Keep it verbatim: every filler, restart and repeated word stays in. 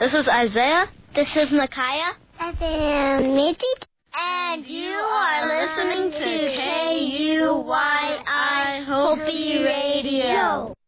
This is Isaiah. This is Micaiah. This is Mitzi. And you are listening to K U Y I Hopi Radio.